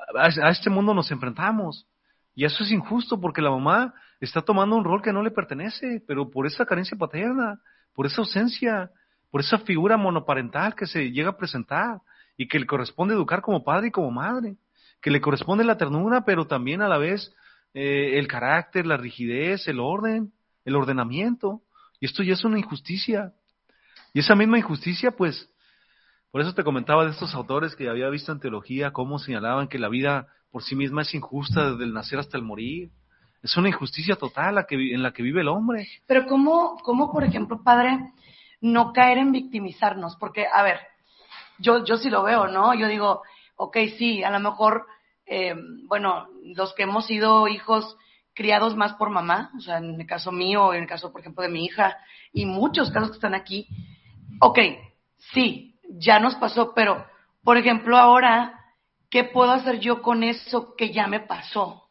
a este mundo nos enfrentamos. Y eso es injusto porque la mamá está tomando un rol que no le pertenece, pero por esa carencia paterna, por esa ausencia, por esa figura monoparental que se llega a presentar y que le corresponde educar como padre y como madre, que le corresponde la ternura, pero también a la vez el carácter, la rigidez, el orden, el ordenamiento. Y esto ya es una injusticia. Y esa misma injusticia, pues, por eso te comentaba de estos autores que había visto en teología, cómo señalaban que la vida por sí misma es injusta desde el nacer hasta el morir. Es una injusticia total en la que vive el hombre. Pero ¿cómo, por ejemplo, padre, no caer en victimizarnos? Porque, a ver, yo sí lo veo, ¿no? Yo digo, ok, sí, a lo mejor, bueno, los que hemos sido hijos criados más por mamá, o sea, en el caso mío, en el caso, por ejemplo, de mi hija, y muchos casos que están aquí, ok, sí, ya nos pasó, pero, por ejemplo, ahora, ¿qué puedo hacer yo con eso que ya me pasó?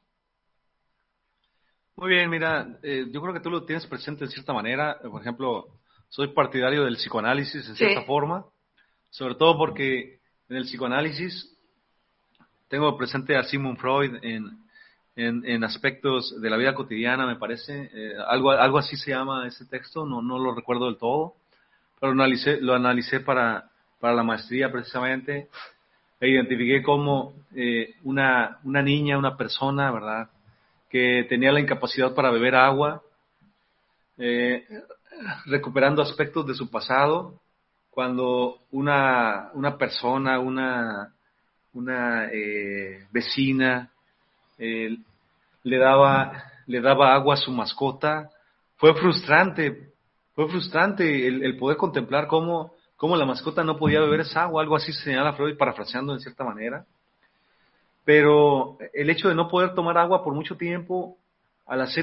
Muy bien, mira, yo creo que tú lo tienes presente de cierta manera. Por ejemplo, soy partidario del psicoanálisis en cierta forma, sobre todo porque en el psicoanálisis tengo presente a Sigmund Freud en aspectos de la vida cotidiana, me parece. Algo así se llama ese texto, no lo recuerdo del todo, pero lo analicé para la maestría precisamente e identifiqué como una niña, una persona, ¿verdad?, que tenía la incapacidad para beber agua, recuperando aspectos de su pasado, cuando una persona, una vecina le daba agua a su mascota. Fue frustrante el poder contemplar cómo la mascota no podía beber esa agua, algo así señala Freud, parafraseando en cierta manera. Pero el hecho de no poder tomar agua por mucho tiempo, al hacer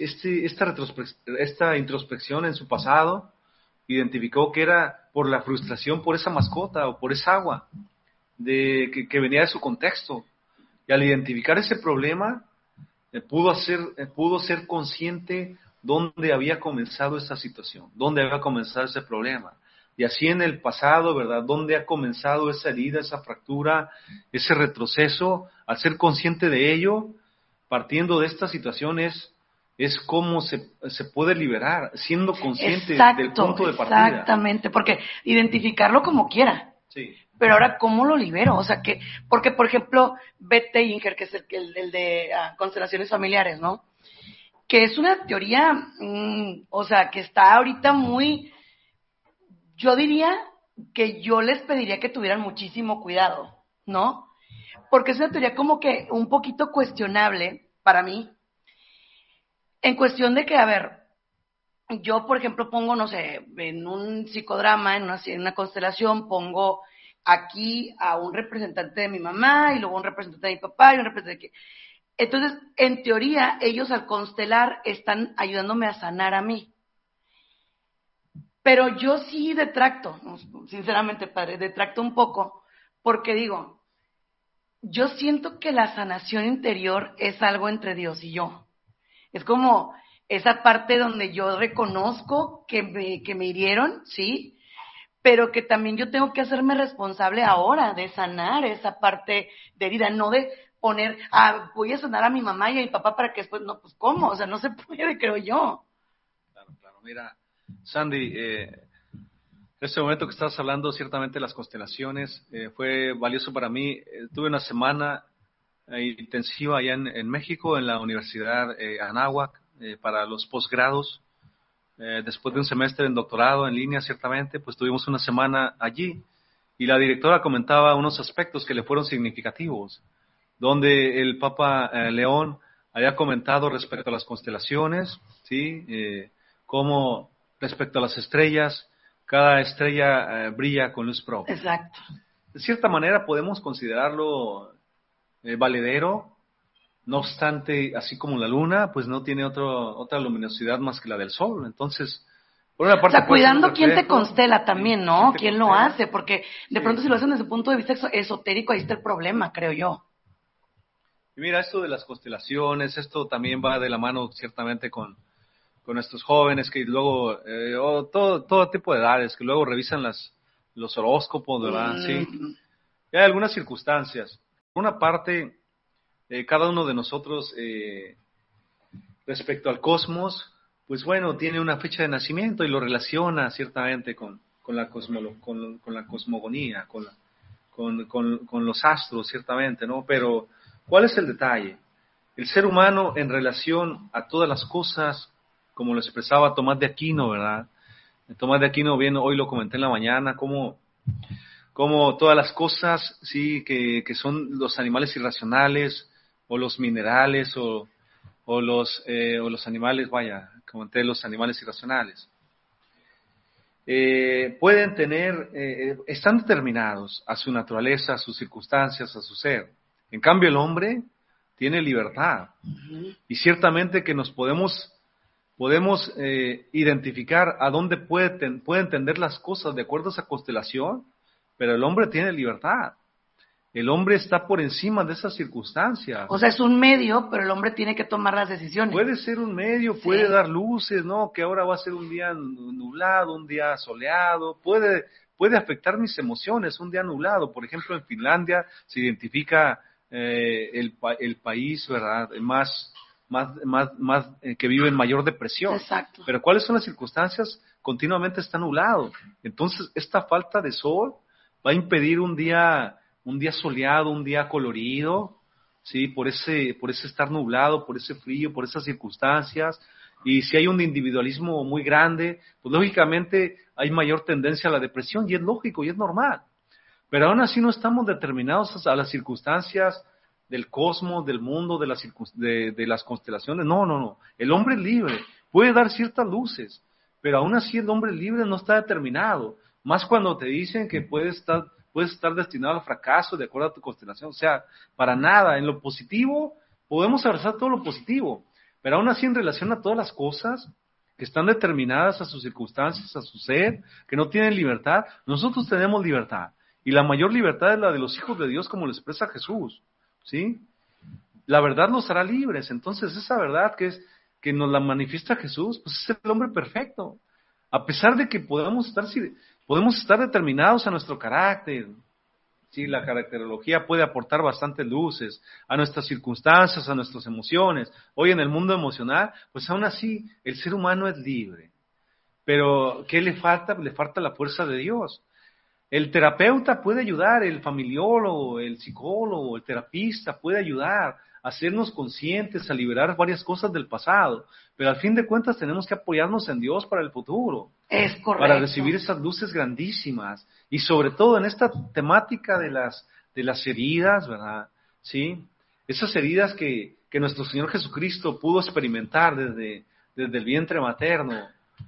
esta introspección en su pasado, identificó que era por la frustración por esa mascota o por esa agua que venía de su contexto. Y al identificar ese problema, pudo ser consciente dónde había comenzado esa situación, dónde había comenzado ese problema. Y así en el pasado, ¿verdad?, dónde ha comenzado esa herida, esa fractura, ese retroceso. Al ser consciente de ello, partiendo de esta situación es cómo se puede liberar, siendo consciente del punto de partida. Exactamente, porque identificarlo como quiera. Sí. Pero ahora, ¿cómo lo libero? O sea, porque, por ejemplo, Bette Inger, que es el de constelaciones familiares, ¿no? Que es una teoría, o sea, que está ahorita muy... Yo diría que yo les pediría que tuvieran muchísimo cuidado, ¿no? Porque es una teoría como que un poquito cuestionable para mí, en cuestión de que, a ver, yo, por ejemplo, pongo, no sé, en un psicodrama, en una constelación, pongo aquí a un representante de mi mamá y luego un representante de mi papá y un representante de... Entonces, en teoría, ellos al constelar están ayudándome a sanar a mí. Pero yo sí detracto, sinceramente, padre, detracto un poco, porque digo, yo siento que la sanación interior es algo entre Dios y yo. Es como esa parte donde yo reconozco que me hirieron, ¿sí? Pero que también yo tengo que hacerme responsable ahora de sanar esa parte de herida, no de poner, voy a sanar a mi mamá y a mi papá para que después, no, pues ¿cómo? O sea, no se puede, creo yo. Claro, mira, Sandy, este momento que estás hablando, ciertamente las constelaciones, fue valioso para mí. Tuve una semana intensiva allá en México, en la Universidad Anáhuac, para los posgrados. Después de un semestre en doctorado en línea, ciertamente, pues tuvimos una semana allí y la directora comentaba unos aspectos que le fueron significativos, donde el Papa León había comentado respecto a las constelaciones, ¿sí? Cómo respecto a las estrellas, cada estrella brilla con luz propia. Exacto. De cierta manera podemos considerarlo valedero. No obstante, así como la luna, pues no tiene otra luminosidad más que la del sol. Entonces, por una parte, o sea, cuidando quién te constela también, ¿no? ¿Quién lo hace? Porque de pronto si lo hacen desde el punto de vista esotérico, ahí está el problema, creo yo. Y mira, esto de las constelaciones, esto también va de la mano ciertamente con estos jóvenes que luego, o todo tipo de edades, que luego revisan los horóscopos, ¿verdad? Sí. Y hay algunas circunstancias. Por una parte, cada uno de nosotros, respecto al cosmos, pues bueno, tiene una fecha de nacimiento y lo relaciona ciertamente con la cosmogonía, con los astros, ciertamente, ¿no? Pero, ¿cuál es el detalle? El ser humano en relación a todas las cosas, como lo expresaba Tomás de Aquino, ¿verdad? Tomás de Aquino, bien, hoy lo comenté en la mañana, como todas las cosas, sí, que son los animales irracionales, o los minerales, o los animales, vaya, comenté los animales irracionales, pueden tener, están determinados a su naturaleza, a sus circunstancias, a su ser. En cambio, el hombre tiene libertad. Y ciertamente que nos podemos identificar a dónde puede entender las cosas de acuerdo a esa constelación, pero el hombre tiene libertad. El hombre está por encima de esas circunstancias. O sea, es un medio, pero el hombre tiene que tomar las decisiones. Puede ser un medio, puede dar luces, ¿no? Que ahora va a ser un día nublado, un día soleado. Puede afectar mis emociones, un día nublado. Por ejemplo, en Finlandia se identifica el país, ¿verdad? Más que vive en mayor depresión. Exacto. Pero ¿cuáles son las circunstancias? Continuamente está nublado. Entonces, esta falta de sol va a impedir un día soleado, un día colorido, ¿sí? Por ese estar nublado, por ese frío, por esas circunstancias. Y si hay un individualismo muy grande, pues lógicamente hay mayor tendencia a la depresión, y es lógico y es normal. Pero aún así no estamos determinados a las circunstancias del cosmos, del mundo, de las constelaciones. No. El hombre es libre, puede dar ciertas luces, pero aún así el hombre libre no está determinado. Más cuando te dicen que puedes estar destinado al fracaso de acuerdo a tu constelación. O sea, para nada. En lo positivo, podemos abrazar todo lo positivo, pero aún así en relación a todas las cosas que están determinadas a sus circunstancias, a su ser, que no tienen libertad, nosotros tenemos libertad. Y la mayor libertad es la de los hijos de Dios, como lo expresa Jesús, ¿sí? La verdad nos hará libres. Entonces, esa verdad que nos la manifiesta Jesús, pues es el hombre perfecto. A pesar de que podemos estar determinados a nuestro carácter, ¿sí? La caracterología puede aportar bastantes luces a nuestras circunstancias, a nuestras emociones. Hoy en el mundo emocional, pues aún así el ser humano es libre. Pero, ¿qué le falta? Le falta la fuerza de Dios. El terapeuta puede ayudar, el familiólogo, el psicólogo, el terapista puede ayudar a hacernos conscientes, a liberar varias cosas del pasado, pero al fin de cuentas tenemos que apoyarnos en Dios para el futuro. Es correcto. Para recibir esas luces grandísimas, y sobre todo en esta temática de las heridas, ¿verdad? ¿Sí? Esas heridas que nuestro Señor Jesucristo pudo experimentar desde el vientre materno,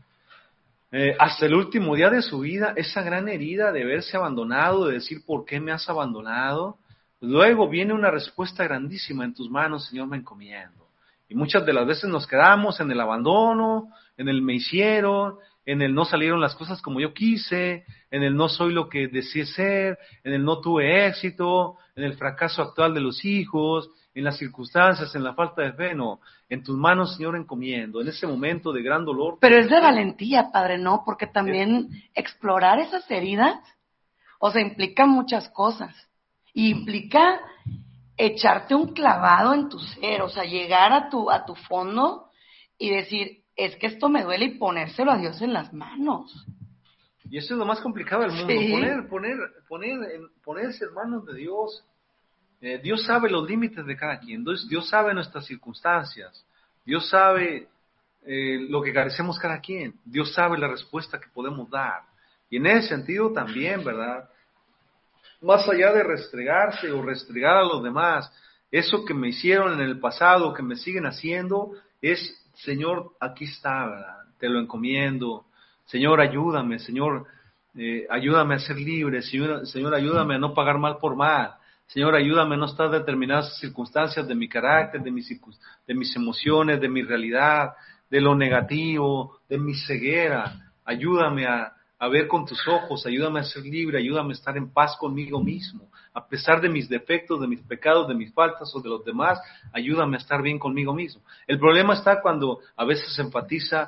hasta el último día de su vida, esa gran herida de verse abandonado, de decir, ¿por qué me has abandonado? Luego viene una respuesta grandísima: en tus manos, Señor, me encomiendo. Y muchas de las veces nos quedamos en el abandono, en el me hicieron, en el no salieron las cosas como yo quise, en el no soy lo que deseé ser, en el no tuve éxito, en el fracaso actual de los hijos, en las circunstancias, en la falta de fe. No, en tus manos, Señor, encomiendo, en ese momento de gran dolor. Pero es de valentía, Padre, ¿no? Porque también explorar esas heridas, o sea, implica muchas cosas. Y implica echarte un clavado en tu ser, o sea, llegar a tu fondo y decir, es que esto me duele, y ponérselo a Dios en las manos. Y eso es lo más complicado del mundo, Sí. ponerse en manos de Dios. Dios sabe los límites de cada quien, Dios sabe nuestras circunstancias, Dios sabe lo que carecemos cada quien, Dios sabe la respuesta que podemos dar. Y en ese sentido también, ¿verdad? Más allá de restregarse o restregar a los demás, eso que me hicieron en el pasado, que me siguen haciendo, es, Señor, aquí está, ¿verdad? Te lo encomiendo. Señor, ayúdame, Señor, ayúdame a ser libre, Señor, ayúdame a no pagar mal por mal. Señor, ayúdame a no estar determinadas circunstancias de mi carácter, de mis emociones, de mi realidad, de lo negativo, de mi ceguera. Ayúdame a ver con tus ojos, ayúdame a ser libre, ayúdame a estar en paz conmigo mismo. A pesar de mis defectos, de mis pecados, de mis faltas o de los demás, ayúdame a estar bien conmigo mismo. El problema está cuando a veces se enfatiza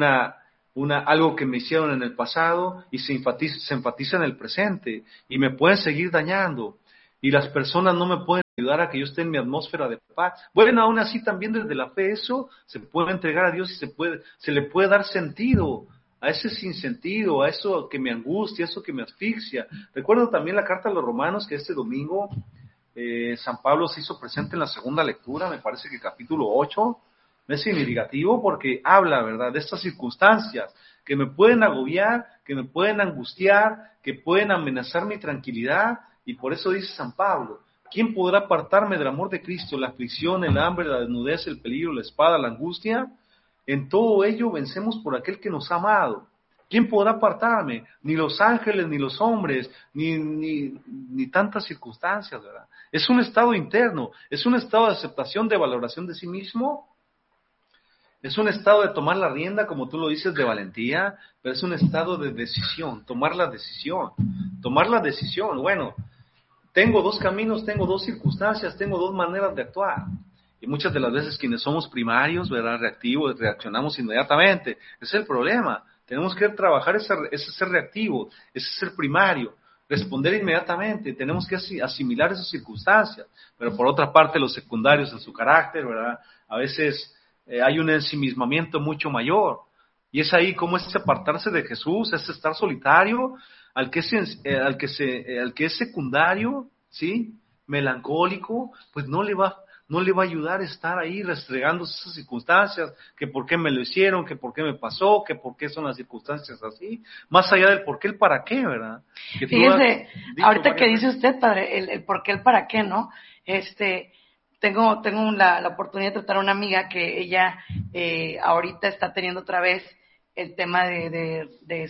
algo que me hicieron en el pasado y se enfatiza en el presente, y me pueden seguir dañando. y las personas no me pueden ayudar a que yo esté en mi atmósfera de paz. Bueno, aún así también desde la fe eso se puede entregar a Dios y se le puede dar sentido a ese sinsentido, a eso que me angustia, a eso que me asfixia. Recuerdo también la carta a los Romanos que este domingo San Pablo se hizo presente en la segunda lectura, me parece que capítulo 8, es significativo porque habla, ¿verdad?, de estas circunstancias que me pueden agobiar, que me pueden angustiar, que pueden amenazar mi tranquilidad, y por eso dice San Pablo, ¿quién podrá apartarme del amor de Cristo? La aflicción, el hambre, la desnudez, el peligro, la espada, la angustia. En todo ello vencemos por aquel que nos ha amado. ¿Quién podrá apartarme? Ni los ángeles, ni los hombres, ni tantas circunstancias, ¿verdad? Es un estado interno, es un estado de aceptación, de valoración de sí mismo. Es un estado de tomar la rienda, como tú lo dices, de valentía, pero es un estado de decisión, tomar la decisión. Bueno, tengo dos caminos, tengo dos circunstancias, tengo dos maneras de actuar. Y muchas de las veces quienes somos primarios, ¿verdad?, reactivos, reaccionamos inmediatamente. Ese es el problema. Tenemos que trabajar ese ser reactivo, ese ser primario, responder inmediatamente. Tenemos que asimilar esas circunstancias. Pero por otra parte, los secundarios en su carácter, ¿verdad?, a veces hay un ensimismamiento mucho mayor. Y es ahí como es apartarse de Jesús, es estar solitario, al que es secundario, ¿sí?, melancólico, pues no le va a ayudar a estar ahí restregándose esas circunstancias, que por qué me lo hicieron, que por qué me pasó, que por qué son las circunstancias así, más allá del por qué, el para qué, ¿verdad? Que fíjese, ahorita que dice usted, padre, el por qué, el para qué, ¿no? Tengo la oportunidad de tratar a una amiga que ella ahorita está teniendo otra vez el tema de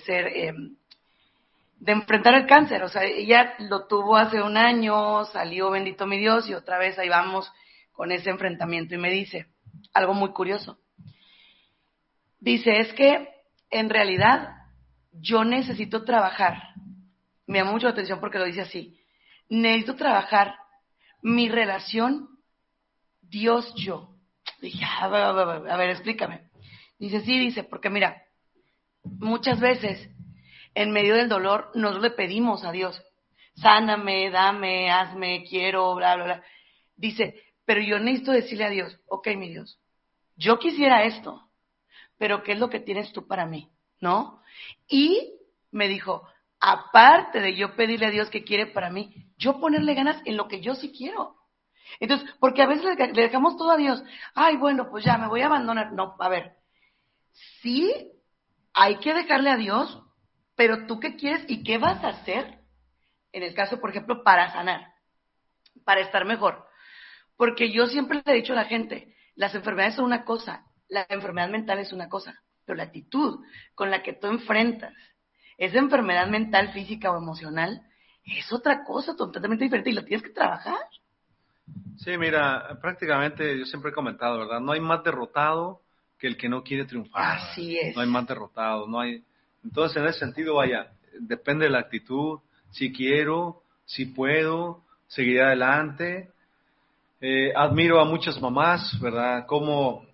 enfrentar el cáncer. O sea, ella lo tuvo hace un año, salió, bendito mi Dios, y otra vez ahí vamos con ese enfrentamiento. Y me dice algo muy curioso. Dice, es que en realidad yo necesito trabajar. Me llama mucho la atención porque lo dice así. Necesito trabajar mi relación Dios-yo. Dije, a ver, explícame. Dice, sí, dice, porque mira, muchas veces en medio del dolor nos le pedimos a Dios, sáname, dame, hazme, quiero, bla, bla, bla. Dice, pero yo necesito decirle a Dios, ok, mi Dios, yo quisiera esto, pero ¿qué es lo que tienes tú para mí? ¿No? Y me dijo, aparte de yo pedirle a Dios qué quiere para mí, yo ponerle ganas en lo que yo sí quiero. Entonces, porque a veces le dejamos todo a Dios. Ay, bueno, pues ya me voy a abandonar. No, a ver, sí hay que dejarle a Dios, pero tú qué quieres y qué vas a hacer en el caso, por ejemplo, para sanar, para estar mejor. Porque yo siempre le he dicho a la gente, las enfermedades son una cosa, la enfermedad mental es una cosa, pero la actitud con la que tú enfrentas esa enfermedad mental, física o emocional es otra cosa totalmente diferente y la tienes que trabajar. Sí, mira, prácticamente yo siempre he comentado, ¿verdad? No hay más derrotado que el que no quiere triunfar. Así es. No hay más derrotado, no hay. Entonces, en ese sentido, vaya, depende de la actitud. Si quiero, si puedo, seguiré adelante. Admiro a muchas mamás, ¿verdad? Cómo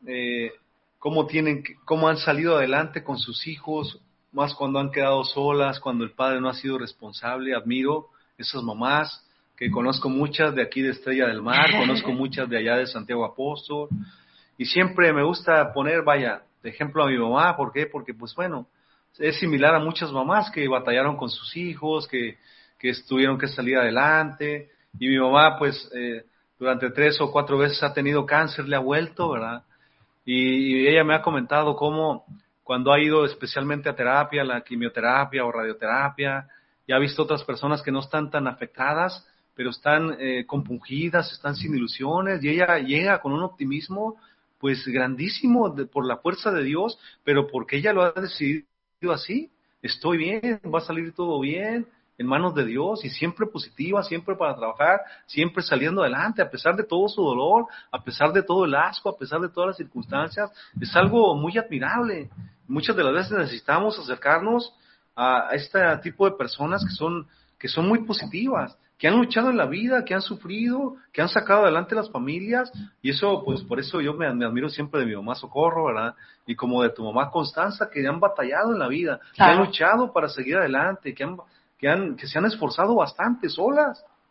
han salido adelante con sus hijos, más cuando han quedado solas, cuando el padre no ha sido responsable. Admiro esas mamás, que conozco muchas de aquí de Estrella del Mar, conozco muchas de allá de Santiago Apóstol, y siempre me gusta poner, vaya, de ejemplo a mi mamá. ¿Por qué? Porque, pues bueno, es similar a muchas mamás que batallaron con sus hijos, que tuvieron que salir adelante, y mi mamá, pues, durante 3 o 4 veces ha tenido cáncer, le ha vuelto, ¿verdad? Y ella me ha comentado cómo cuando ha ido especialmente a terapia, la quimioterapia o radioterapia, y ha visto otras personas que no están tan afectadas, pero están compungidas, están sin ilusiones, y ella llega con un optimismo pues grandísimo por la fuerza de Dios, pero porque ella lo ha decidido así. Estoy bien, va a salir todo bien, en manos de Dios, y siempre positiva, siempre para trabajar, siempre saliendo adelante, a pesar de todo su dolor, a pesar de todo el asco, a pesar de todas las circunstancias. Es algo muy admirable. Muchas de las veces necesitamos acercarnos a este tipo de personas que son muy positivas, que han luchado en la vida, que han sufrido, que han sacado adelante las familias, y eso, pues, por eso yo me admiro siempre de mi mamá Socorro, ¿verdad? Y como de tu mamá Constanza, que han batallado en la vida, claro, que han luchado para seguir adelante, que se han esforzado bastante solas,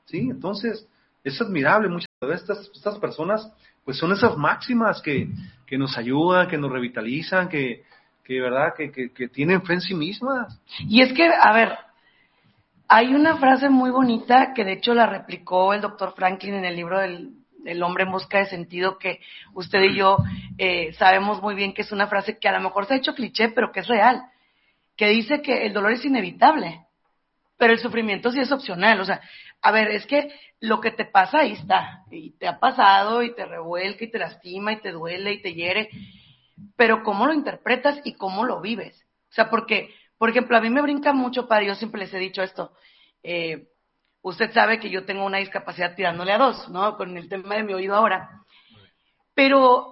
¿sí? Entonces, es admirable. Muchas veces estas personas, pues son esas máximas que nos ayudan, que nos revitalizan, ¿verdad? Que tienen fe en sí mismas. Y es que, a ver, hay una frase muy bonita que de hecho la replicó el doctor Franklin en el libro del hombre en busca de sentido, que usted y yo sabemos muy bien que es una frase que a lo mejor se ha hecho cliché, pero que es real, que dice que el dolor es inevitable, pero el sufrimiento sí es opcional. O sea, a ver, es que lo que te pasa ahí está, y te ha pasado, y te revuelca, y te lastima, y te duele, y te hiere, pero cómo lo interpretas y cómo lo vives. O sea, porque, por ejemplo, a mí me brinca mucho, padre, yo siempre les he dicho esto, usted sabe que yo tengo una discapacidad tirándole a 2, ¿no? Con el tema de mi oído ahora. Pero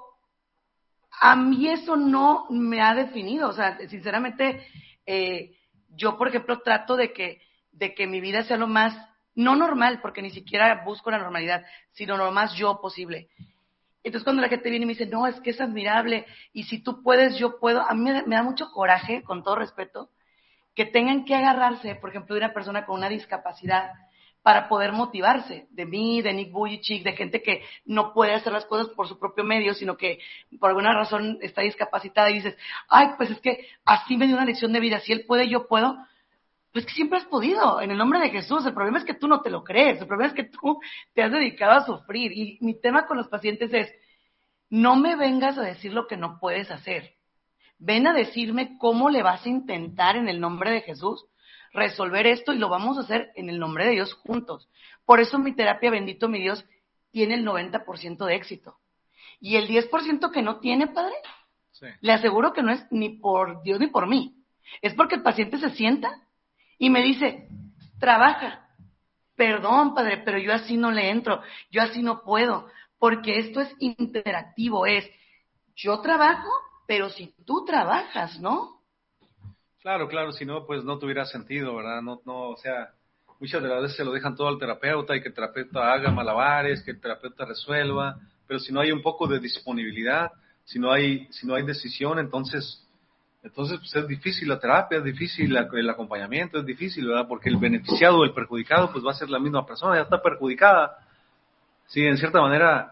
a mí eso no me ha definido. O sea, sinceramente, yo, por ejemplo, trato de que mi vida sea lo más, no normal, porque ni siquiera busco la normalidad, sino lo más yo posible. Entonces, cuando la gente viene y me dice, no, es que es admirable, y si tú puedes, yo puedo, a mí me da mucho coraje, con todo respeto, que tengan que agarrarse, por ejemplo, de una persona con una discapacidad para poder motivarse, de mí, de Nick Vujicic, de gente que no puede hacer las cosas por su propio medio, sino que por alguna razón está discapacitada y dices, ay, pues es que así me dio una lección de vida, si él puede, yo puedo. Pues que siempre has podido, en el nombre de Jesús. El problema es que tú no te lo crees, el problema es que tú te has dedicado a sufrir. Y mi tema con los pacientes es, no me vengas a decir lo que no puedes hacer. Ven a decirme cómo le vas a intentar en el nombre de Jesús resolver esto, y lo vamos a hacer en el nombre de Dios juntos. Por eso mi terapia, bendito mi Dios, tiene el 90% de éxito. Y el 10% que no tiene, padre, sí, le aseguro que no es ni por Dios ni por mí. Es porque el paciente se sienta y me dice, trabaja. Perdón, padre, pero yo así no le entro, yo así no puedo, porque esto es interactivo, es yo trabajo, pero si tú trabajas, ¿no? Claro, si no, pues no tuviera sentido, ¿verdad? No, o sea, muchas de las veces se lo dejan todo al terapeuta y que el terapeuta haga malabares, que el terapeuta resuelva, pero si no hay un poco de disponibilidad, si no hay decisión, entonces pues es difícil la terapia, es difícil el acompañamiento, es difícil, ¿verdad? Porque el beneficiado o el perjudicado pues va a ser la misma persona, ya está perjudicada. Sí, en cierta manera,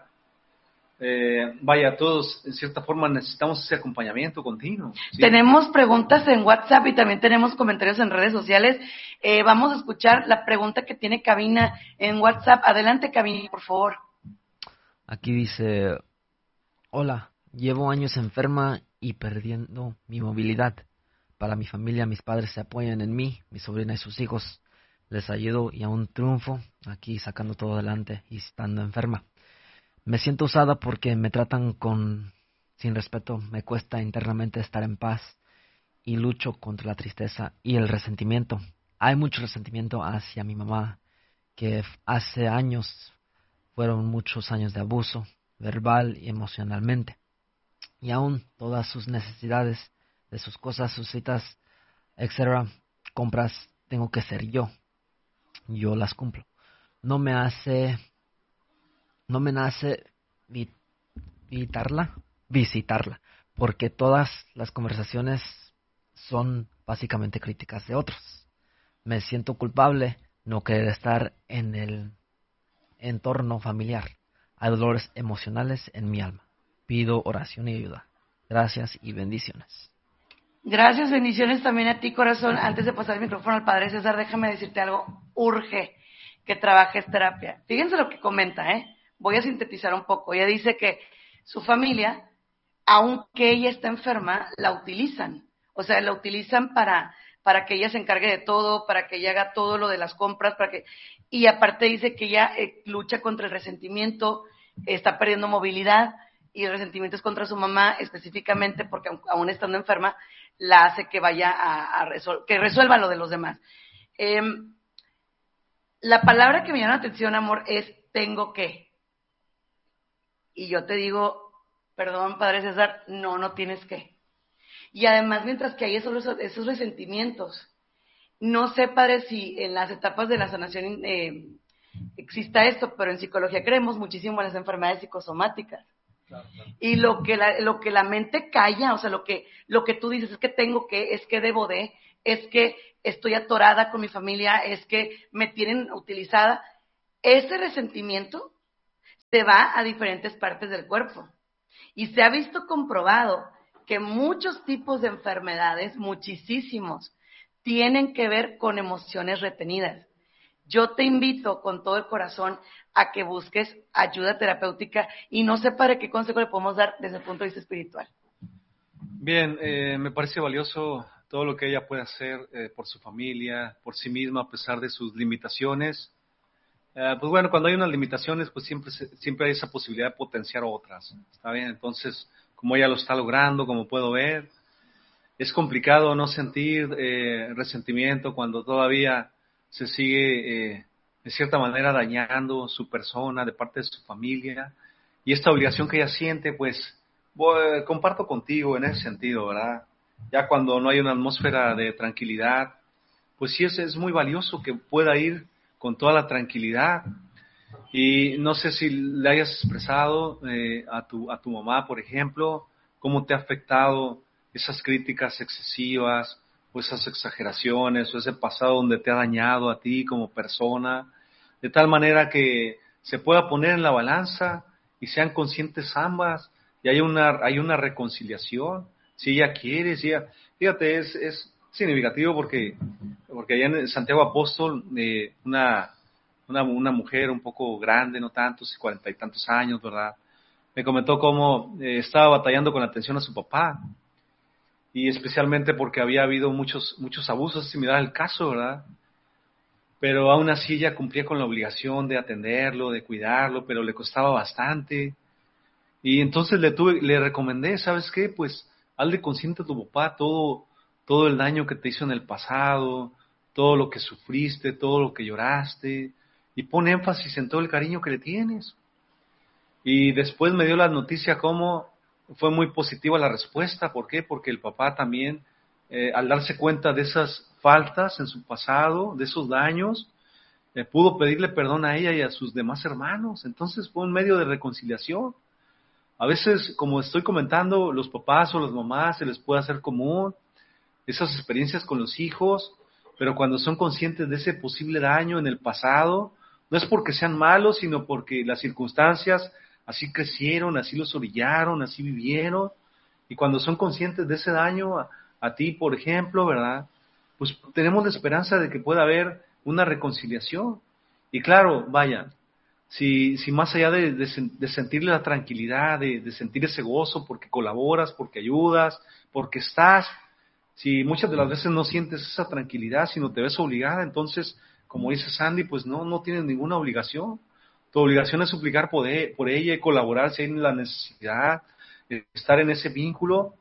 todos en cierta forma necesitamos ese acompañamiento continuo. ¿Sí? Tenemos preguntas en WhatsApp y también tenemos comentarios en redes sociales. Vamos a escuchar la pregunta que tiene Cabina en WhatsApp. Adelante, Cabina, por favor. Aquí dice, hola, llevo años enferma y perdiendo mi movilidad. Para mi familia, mis padres se apoyan en mí, mi sobrina y sus hijos. Les ayudo y aún triunfo aquí sacando todo adelante y estando enferma. Me siento usada porque me tratan sin respeto. Me cuesta internamente estar en paz y lucho contra la tristeza y el resentimiento. Hay mucho resentimiento hacia mi mamá, que hace años fueron muchos años de abuso, verbal y emocionalmente. Y aún todas sus necesidades, de sus cosas, sus citas, etcétera, compras, tengo que ser yo. Yo las cumplo. No me nace visitarla, porque todas las conversaciones son básicamente críticas de otros. Me siento culpable no querer estar en el entorno familiar. Hay dolores emocionales en mi alma. Pido oración y ayuda. Gracias y bendiciones. Gracias, bendiciones también a ti, corazón. Antes de pasar el micrófono al Padre César, déjame decirte algo. Urge que trabajes terapia. Fíjense lo que comenta, Voy a sintetizar un poco. Ella dice que su familia, aunque ella está enferma, la utilizan. O sea, la utilizan para que ella se encargue de todo, para que ella haga todo lo de las compras, y aparte dice que ella lucha contra el resentimiento, está perdiendo movilidad, y el resentimiento es contra su mamá específicamente porque aún estando enferma, la hace que vaya que resuelva lo de los demás. La palabra que me llama la atención, amor, es tengo que. Y yo te digo, perdón, Padre César, no tienes que. Y además, mientras que hay esos resentimientos, no sé, Padre, si en las etapas de la sanación exista esto, pero en psicología creemos muchísimo en las enfermedades psicosomáticas. Claro. Y lo que la mente calla, o sea, lo que tú dices es que tengo que, es que debo de, es que estoy atorada con mi familia, es que me tienen utilizada, ese resentimiento se va a diferentes partes del cuerpo. Y se ha visto comprobado que muchos tipos de enfermedades, muchísimos, tienen que ver con emociones retenidas. Yo te invito con todo el corazón a que busques ayuda terapéutica y no sé para qué consejo le podemos dar desde el punto de vista espiritual. Bien, me parece valioso todo lo que ella puede hacer por su familia, por sí misma, a pesar de sus limitaciones. Pues bueno, cuando hay unas limitaciones, pues siempre hay esa posibilidad de potenciar otras. ¿Está bien? Entonces, como ella lo está logrando, como puedo ver, es complicado no sentir resentimiento cuando todavía se sigue, de cierta manera, dañando su persona de parte de su familia. Y esta obligación que ella siente, pues, comparto contigo en ese sentido, ¿verdad? Ya cuando no hay una atmósfera de tranquilidad, pues sí es muy valioso que pueda ir con toda la tranquilidad. Y no sé si le hayas expresado a tu mamá, por ejemplo, cómo te ha afectado esas críticas excesivas o esas exageraciones o ese pasado donde te ha dañado a ti como persona, de tal manera que se pueda poner en la balanza y sean conscientes ambas y hay una reconciliación, si ella quiere, si ella, fíjate, es significativo porque allá en Santiago Apóstol, una mujer un poco grande, no tantos, 40 y tantos años, ¿verdad? Me comentó cómo estaba batallando con la atención a su papá, y especialmente porque había habido muchos abusos, similar al caso, ¿verdad? Pero aún así ella cumplía con la obligación de atenderlo, de cuidarlo, pero le costaba bastante. Y entonces le recomendé, ¿sabes qué? Pues hazle consciente a tu papá todo el daño que te hizo en el pasado, todo lo que sufriste, todo lo que lloraste, y pon énfasis en todo el cariño que le tienes. Y después me dio la noticia cómo fue muy positiva la respuesta. ¿Por qué? Porque el papá también, al darse cuenta de esas faltas en su pasado, de esos daños, pudo pedirle perdón a ella y a sus demás hermanos. Entonces fue un medio de reconciliación. A veces, como estoy comentando, los papás o las mamás se les puede hacer común esas experiencias con los hijos, pero cuando son conscientes de ese posible daño en el pasado, no es porque sean malos, sino porque las circunstancias así crecieron, así los orillaron, así vivieron, y cuando son conscientes de ese daño a ti, por ejemplo, ¿verdad? Pues tenemos la esperanza de que pueda haber una reconciliación. Y claro, vaya, si más allá de sentirle la tranquilidad, de sentir ese gozo porque colaboras, porque ayudas, porque estás, si muchas de las veces no sientes esa tranquilidad, sino te ves obligada, entonces, como dice Sandy, pues no tienes ninguna obligación. Tu obligación es suplicar por ella y colaborar si hay la necesidad, estar en ese vínculo,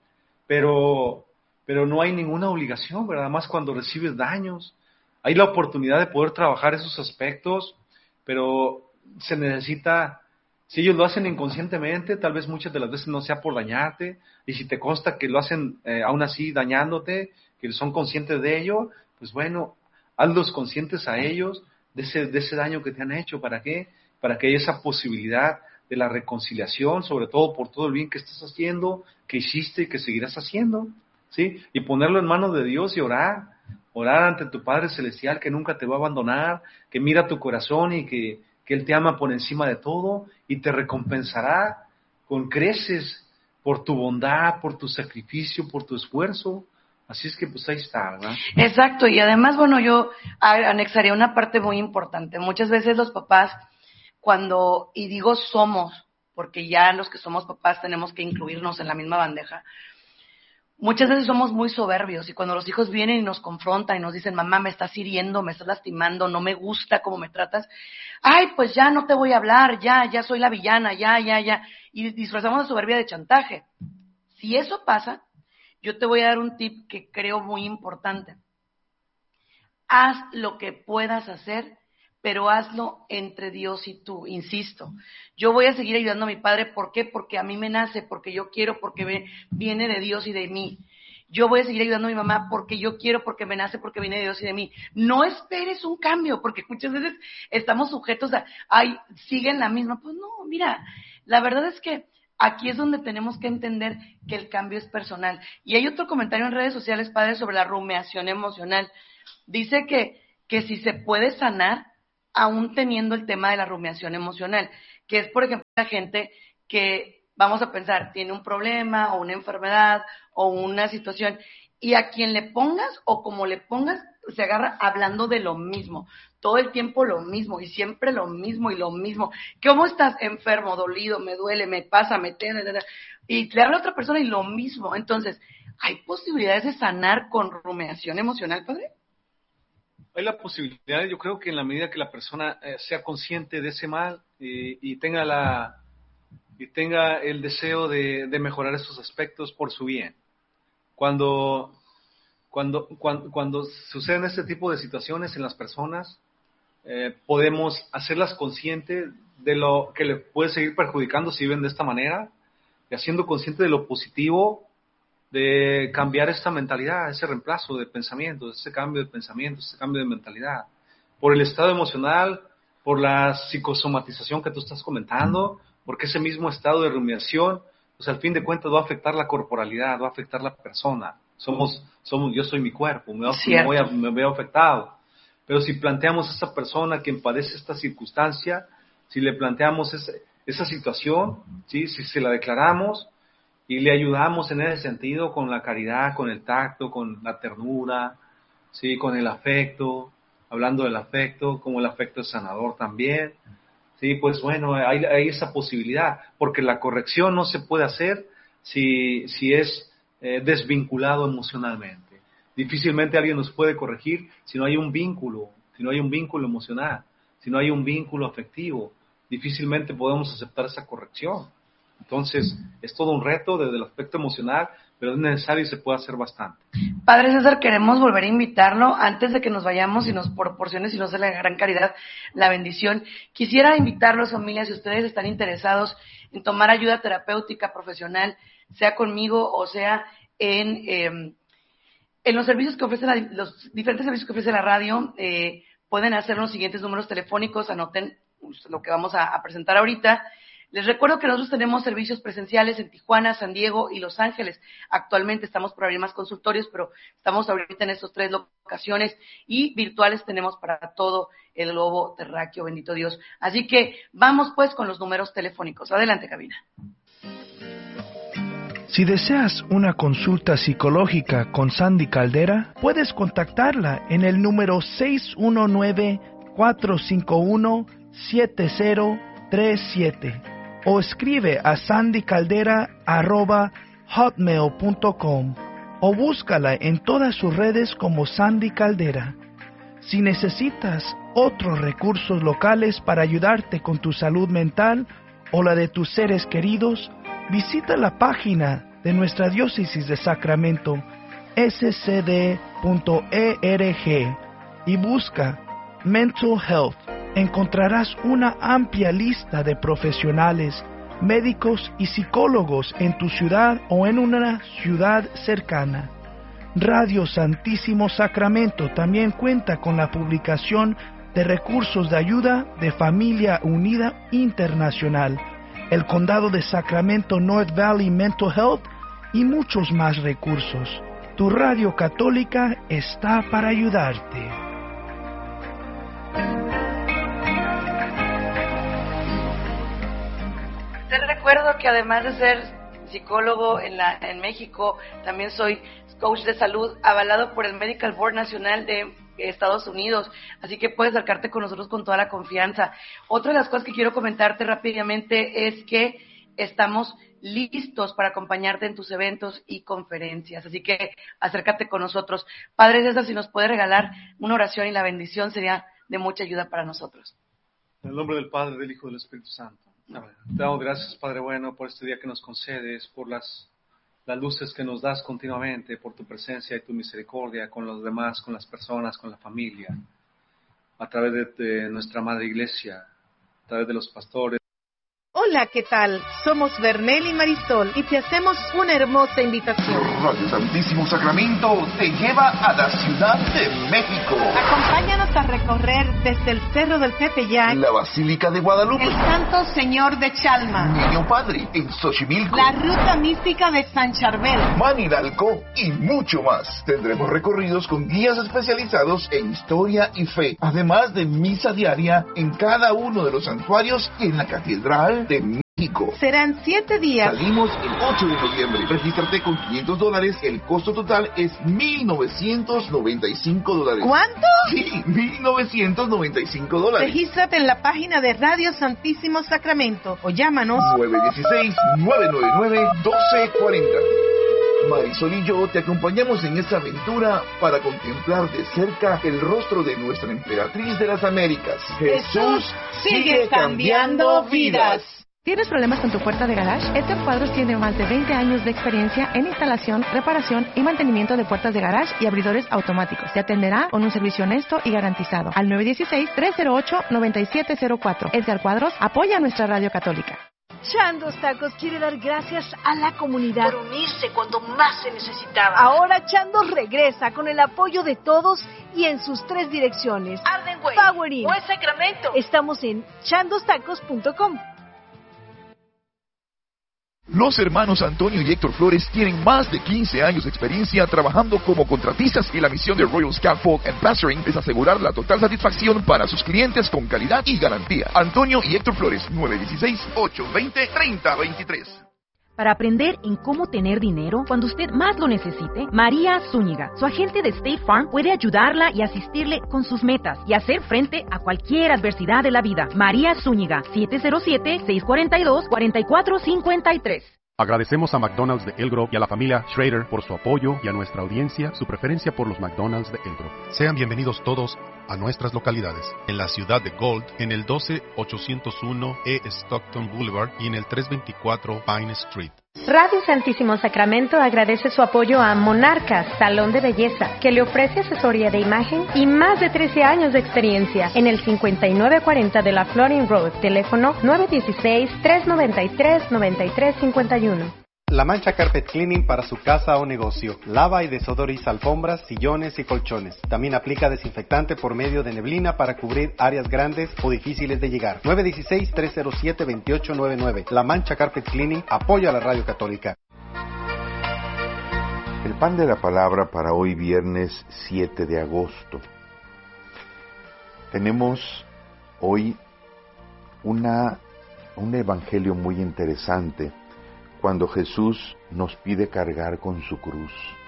pero no hay ninguna obligación, ¿verdad? Más cuando recibes daños. Hay la oportunidad de poder trabajar esos aspectos, pero se necesita, si ellos lo hacen inconscientemente, tal vez muchas de las veces no sea por dañarte, y si te consta que lo hacen aún así dañándote, que son conscientes de ello, pues bueno, hazlos conscientes a ellos de ese daño que te han hecho. ¿Para qué? Para que haya esa posibilidad de la reconciliación, sobre todo por todo el bien que estás haciendo, que hiciste y que seguirás haciendo, ¿sí? Y ponerlo en manos de Dios y orar ante tu Padre Celestial que nunca te va a abandonar, que mira tu corazón y que Él te ama por encima de todo y te recompensará con creces por tu bondad, por tu sacrificio, por tu esfuerzo. Así es que pues ahí está, ¿verdad? Exacto, y además, bueno, yo anexaría una parte muy importante. Muchas veces los papás, y digo somos, porque ya los que somos papás tenemos que incluirnos en la misma bandeja, muchas veces somos muy soberbios y cuando los hijos vienen y nos confrontan y nos dicen, mamá, me estás hiriendo, me estás lastimando, no me gusta cómo me tratas, ay, pues ya no te voy a hablar, ya soy la villana, ya, y disfrazamos de soberbia de chantaje. Si eso pasa, yo te voy a dar un tip que creo muy importante. Haz lo que puedas hacer, pero hazlo entre Dios y tú, insisto. Yo voy a seguir ayudando a mi padre, ¿por qué? Porque a mí me nace, porque yo quiero, porque viene de Dios y de mí. Yo voy a seguir ayudando a mi mamá porque yo quiero, porque me nace, porque viene de Dios y de mí. No esperes un cambio, porque muchas veces estamos sujetos a, ay, siguen la misma. Pues no, mira, la verdad es que aquí es donde tenemos que entender que el cambio es personal. Y hay otro comentario en redes sociales, padre, sobre la rumiación emocional. Dice que si se puede sanar, aún teniendo el tema de la rumiación emocional, que es, por ejemplo, la gente que, vamos a pensar, tiene un problema o una enfermedad o una situación, y a quien le pongas o como le pongas, se agarra hablando de lo mismo, todo el tiempo lo mismo, y siempre lo mismo y lo mismo. ¿Cómo estás? Enfermo, dolido, me duele, me pasa, y le habla a otra persona y lo mismo. Entonces, ¿hay posibilidades de sanar con rumiación emocional, padre? Hay la posibilidad, yo creo que en la medida que la persona sea consciente de ese mal y tenga el deseo de mejorar esos aspectos por su bien. Cuando suceden este tipo de situaciones en las personas, podemos hacerlas conscientes de lo que le puede seguir perjudicando si viven de esta manera, y haciendo consciente de lo positivo de cambiar esta mentalidad, ese reemplazo de pensamientos, ese cambio de pensamientos, ese cambio de mentalidad, por el estado emocional, por la psicosomatización que tú estás comentando, porque ese mismo estado de rumiación, pues al fin de cuentas va a afectar la corporalidad, va a afectar la persona. Yo soy mi cuerpo, me veo afectado. Pero si planteamos a esa persona que padece esta circunstancia, si le planteamos esa situación, ¿sí? Si se la declaramos, y le ayudamos en ese sentido con la caridad, con el tacto, con la ternura, ¿sí? Con el afecto, hablando del afecto, como el afecto es sanador también. Sí, pues bueno, hay esa posibilidad, porque la corrección no se puede hacer si es desvinculado emocionalmente. Difícilmente alguien nos puede corregir si no hay un vínculo emocional, si no hay un vínculo afectivo. Difícilmente podemos aceptar esa corrección. Entonces, es todo un reto desde el aspecto emocional, pero es necesario y se puede hacer bastante. Padre César, queremos volver a invitarlo antes de que nos vayamos y nos proporcione, si no se la gran caridad, la bendición. Quisiera invitarlos, familias, si ustedes están interesados en tomar ayuda terapéutica profesional, sea conmigo o sea en los servicios que ofrece los diferentes servicios que ofrece la radio, pueden hacer los siguientes números telefónicos, anoten lo que vamos a presentar ahorita. Les recuerdo que nosotros tenemos servicios presenciales en Tijuana, San Diego y Los Ángeles. Actualmente estamos por abrir más consultorios, pero estamos ahorita en estas 3 locaciones, y virtuales tenemos para todo el globo terráqueo, bendito Dios. Así que vamos pues con los números telefónicos. Adelante, cabina. Si deseas una consulta psicológica con Sandy Caldera, puedes contactarla en el número 619-451-7037 o escribe a sandycaldera@hotmail.com o búscala en todas sus redes como Sandy Caldera. Si necesitas otros recursos locales para ayudarte con tu salud mental o la de tus seres queridos, visita la página de nuestra diócesis de Sacramento, scd.org, y busca Mental Health. Encontrarás una amplia lista de profesionales, médicos y psicólogos en tu ciudad o en una ciudad cercana. Radio Santísimo Sacramento también cuenta con la publicación de recursos de ayuda de Familia Unida Internacional, el Condado de Sacramento North Valley Mental Health y muchos más recursos. Tu radio católica está para ayudarte. Te recuerdo que además de ser psicólogo en México, también soy coach de salud avalado por el Medical Board Nacional de Estados Unidos, así que puedes acercarte con nosotros con toda la confianza. Otra de las cosas que quiero comentarte rápidamente es que estamos listos para acompañarte en tus eventos y conferencias, así que acércate con nosotros. Padre César, si nos puede regalar una oración y la bendición, sería de mucha ayuda para nosotros. En el nombre del Padre, del Hijo y del Espíritu Santo. Amén. Te damos gracias, Padre bueno, por este día que nos concedes, por las luces que nos das continuamente, por tu presencia y tu misericordia con los demás, con las personas, con la familia, a través de nuestra Madre Iglesia, a través de los pastores. Hola. Hola, ¿qué tal? Somos Bernel y Marisol y te hacemos una hermosa invitación. Radio Santísimo Sacramento te lleva a la Ciudad de México. Acompáñanos a recorrer desde el Cerro del Tepeyac, La Basílica de Guadalupe, el Santo Señor de Chalma, Niño Padre en Xochimilco, la Ruta Mística de San Charbel, Manilalco y mucho más. Tendremos recorridos con guías especializados en historia y fe, además de misa diaria en cada uno de los santuarios y en la Catedral de México. Serán 7 días. Salimos el 8 de noviembre. Regístrate con $500. El costo total es $1,995. ¿Cuánto? Sí, $1,995. Regístrate en la página de Radio Santísimo Sacramento o llámanos 916-999-1240. Marisol y yo te acompañamos en esta aventura para contemplar de cerca el rostro de nuestra emperatriz de las Américas. Jesús sigue cambiando vidas. ¿Tienes problemas con tu puerta de garage? Edgar Cuadros tiene más de 20 años de experiencia en instalación, reparación y mantenimiento de puertas de garage y abridores automáticos. Te atenderá con un servicio honesto y garantizado. Al 916-308-9704. Edgar Cuadros apoya a nuestra radio católica. Chandos Tacos quiere dar gracias a la comunidad Por unirse cuando más se necesitaba. Ahora Chandos regresa con el apoyo de todos y en sus 3 direcciones. Ardenway, Power Inn. o en Sacramento. Estamos en chandostacos.com. Los hermanos Antonio y Héctor Flores tienen más de 15 años de experiencia trabajando como contratistas y la misión de Royal Scaffold and Plastering es asegurar la total satisfacción para sus clientes con calidad y garantía. Antonio y Héctor Flores, 916-820-3023. Para aprender en cómo tener dinero cuando usted más lo necesite, María Zúñiga, su agente de State Farm, puede ayudarla y asistirle con sus metas y hacer frente a cualquier adversidad de la vida. María Zúñiga, 707-642-4453. Agradecemos a McDonald's de Elk Grove y a la familia Schrader por su apoyo y a nuestra audiencia su preferencia por los McDonald's de Elk Grove. Sean bienvenidos todos a nuestras localidades. En la ciudad de Gold, en el 12801 E. Stockton Boulevard y en el 324 Pine Street. Radio Santísimo Sacramento agradece su apoyo a Monarcas, Salón de Belleza, que le ofrece asesoría de imagen y más de 13 años de experiencia en el 5940 de la Florin Road, teléfono 916-393-9351. La Mancha Carpet Cleaning para su casa o negocio. Lava y desodoriza alfombras, sillones y colchones. También aplica desinfectante por medio de neblina para cubrir áreas grandes o difíciles de llegar. 916-307-2899. La Mancha Carpet Cleaning apoya a la Radio Católica. El pan de la palabra para hoy viernes 7 de agosto. Tenemos hoy un evangelio muy interesante cuando Jesús nos pide cargar con su cruz.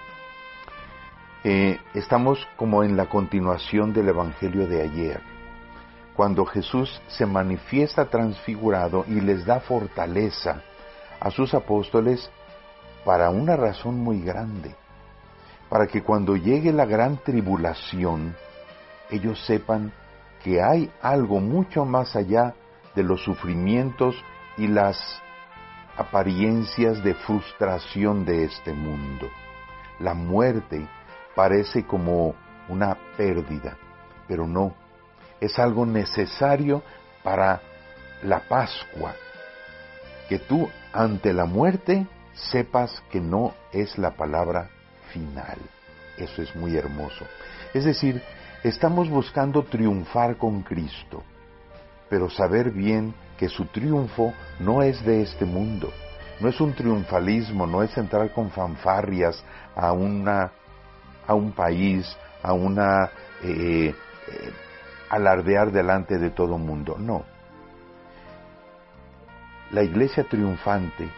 Estamos como en la continuación del evangelio de ayer, cuando Jesús se manifiesta transfigurado y les da fortaleza a sus apóstoles para una razón muy grande, para que cuando llegue la gran tribulación, ellos sepan que hay algo mucho más allá de los sufrimientos y las apariencias de frustración de este mundo. La muerte parece como una pérdida, pero no, es algo necesario para la Pascua, que tú ante la muerte sepas que no es la palabra final. Eso es muy hermoso. Es decir, estamos buscando triunfar con Cristo, pero saber bien que su triunfo no es de este mundo, no es un triunfalismo, no es entrar con fanfarrias a un país, alardear delante de todo mundo, no. La iglesia triunfante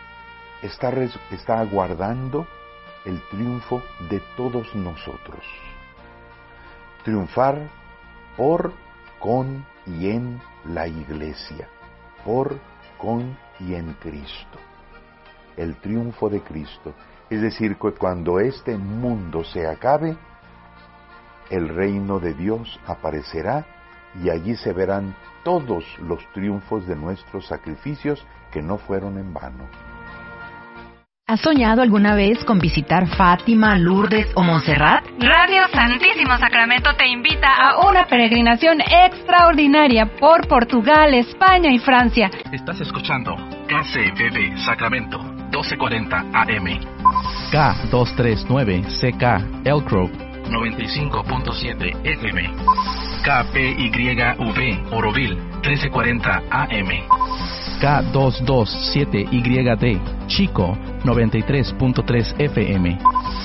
está aguardando el triunfo de todos nosotros. Triunfar por, con y en la iglesia, por, con y en Cristo. El triunfo de Cristo, es decir, que cuando este mundo se acabe, el reino de Dios aparecerá y allí se verán todos los triunfos de nuestros sacrificios que no fueron en vano. ¿Has soñado alguna vez con visitar Fátima, Lourdes o Montserrat? Radio Santísimo Sacramento te invita a una peregrinación extraordinaria por Portugal, España y Francia. Estás escuchando KCBB Sacramento, 1240 AM. K239CK Elk Grove, 95.7 FM. KPYV Oroville, 1340 AM. K227YD Chico, 93.3 FM.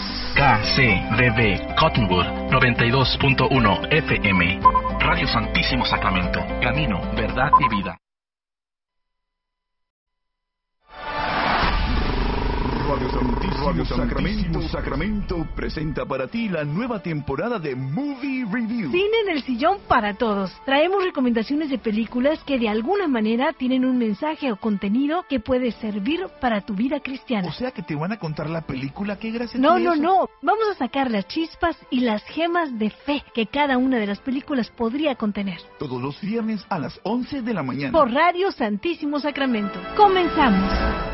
KCBB Cottonwood, 92.1 FM. Radio Santísimo Sacramento, camino, verdad y vida. Radio Santísimo Sacramento presenta para ti la nueva temporada de Movie Review. Cine en el sillón para todos. Traemos recomendaciones de películas que de alguna manera tienen un mensaje o contenido que puede servir para tu vida cristiana. O sea que te van a contar la película, qué gracia. No. Vamos a sacar las chispas y las gemas de fe que cada una de las películas podría contener. Todos los viernes a las 11 de la mañana. Por Radio Santísimo Sacramento. Comenzamos.